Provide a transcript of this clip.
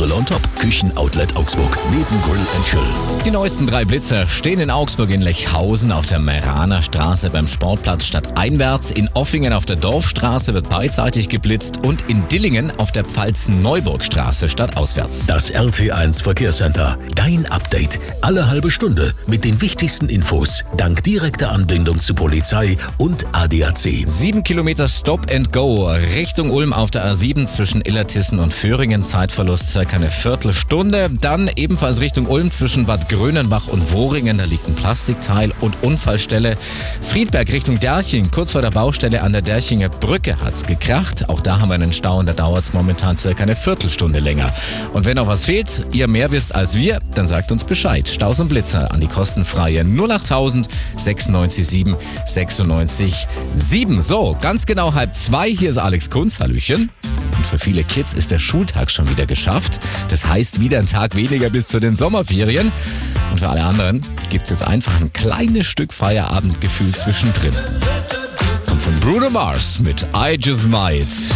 Grill on Top, Küchen-Outlet Augsburg, neben Grill & Chill. Die neuesten 3 Blitzer stehen in Augsburg in Lechhausen auf der Meraner Straße beim Sportplatz stadteinwärts. In Offingen auf der Dorfstraße wird beidseitig geblitzt und in Dillingen auf der Pfalzen-Neuburgstraße stadtauswärts. Das RT1 Verkehrscenter. Dein Update. Alle halbe Stunde mit den wichtigsten Infos. Dank direkter Anbindung zu Polizei und ADAC. 7 Kilometer Stop and Go Richtung Ulm auf der A7 zwischen Illertissen und Föhringen. Zeitverlust circa eine Viertelstunde. Dann ebenfalls Richtung Ulm zwischen Bad Grönenbach und Wohringen. Da liegt ein Plastikteil und Unfallstelle. Friedberg Richtung Derching. Kurz vor der Baustelle an der Derchinger Brücke hat's gekracht. Auch da haben wir einen Stau und da dauert's momentan circa eine Viertelstunde länger. Und wenn noch was fehlt, ihr mehr wisst als wir, dann sagt uns Bescheid. Staus und Blitzer an die kostenfreie 08000 96 7 96 7. So, ganz genau 1:30. Hier ist Alex Kunz. Hallöchen. Und für viele Kids ist der Schultag schon wieder geschafft. Das heißt, wieder ein Tag weniger bis zu den Sommerferien. Und für alle anderen gibt's jetzt einfach ein kleines Stück Feierabendgefühl zwischendrin. Kommt von Bruno Mars mit I Just Might.